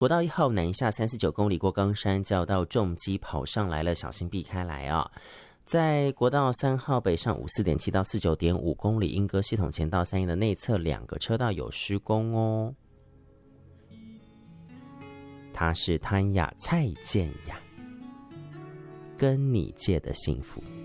国道1号南下39公里过冈山，就要到重机跑上来了，小心避开来啊！在国道3号北上54.7到49.5公里，莺歌系统前到3营的内侧2个车道有施工哦。他是潘雅蔡健雅，跟你借的幸福。